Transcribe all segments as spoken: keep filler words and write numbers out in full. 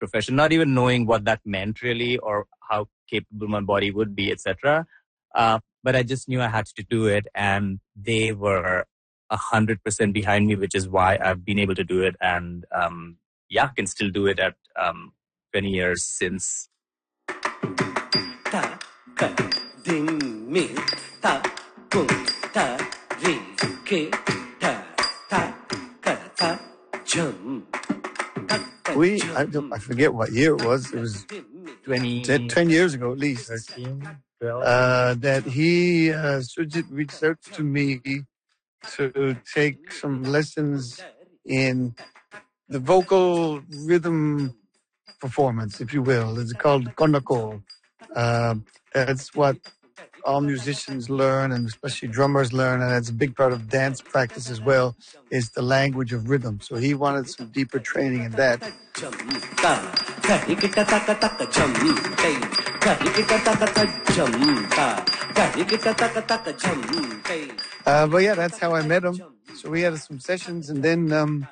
profession, not even knowing what that meant really or how capable my body would be, et cetera. Uh, but I just knew I had to do it, and they were a hundred percent behind me, which is why I've been able to do it, and um, yeah, can still do it at um, twenty years since. Ta ka ding mi ta kum ta ri ke ta ta ka ta jum. We, I, I forget what year it was. It was twenty ten, ten years ago at least. thirteen, twelve Uh, that he, uh, Sujit reached out to me to take some lessons in the vocal rhythm performance, if you will. It's called kondakol. Uh, that's what all musicians learn, and especially drummers learn, and it's a big part of dance practice as well, is the language of rhythm. So he wanted some deeper training in that. Uh, but yeah, that's how I met him. So we had some sessions, and then um,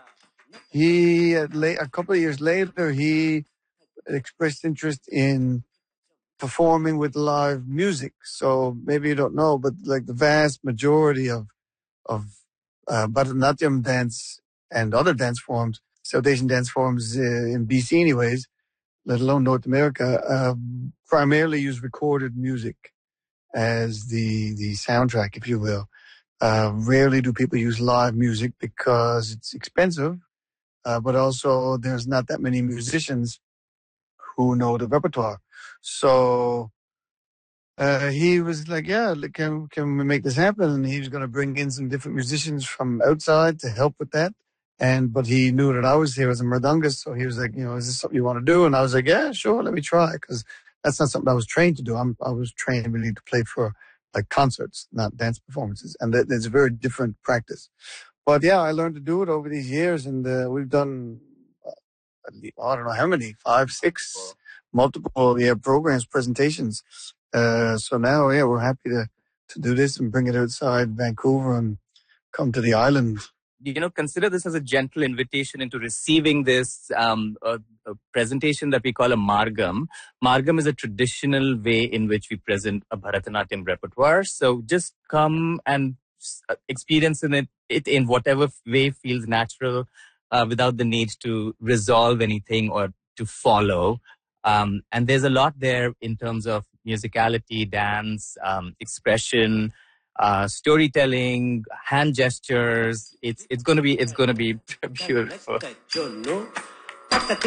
he, uh, la- a couple of years later, he expressed interest in performing with live music. So maybe you don't know, but like the vast majority of of uh, Bharatanatyam dance and other dance forms, South Asian dance forms uh, in B C anyways, let alone North America, uh, primarily use recorded music as the the soundtrack, if you will. Uh, rarely do people use live music because it's expensive, uh, but also there's not that many musicians who know the repertoire. So uh, he was like, yeah, can, can we make this happen? And he was going to bring in some different musicians from outside to help with that. And, but he knew that I was here as a mridangist. So he was like, you know, is this something you want to do? And I was like, yeah, sure, let me try. Cause that's not something I was trained to do. I'm, I was trained really to play for like concerts, not dance performances. And that, it's a very different practice. But yeah, I learned to do it over these years, and uh, we've done, uh, I don't know how many, five, six, multiple yeah programs, presentations. Uh, so now, yeah, we're happy to, to do this and bring it outside Vancouver and come to the island. You know, consider this as a gentle invitation into receiving this um, a, a presentation that we call a margam. Margam is a traditional way in which we present a Bharatanatyam repertoire. So just come and experience in it, it in whatever way feels natural, uh, without the need to resolve anything or to follow. Um, and there's a lot there in terms of musicality, dance, um, expression, uh, storytelling, hand gestures. It's it's gonna be it's gonna be beautiful.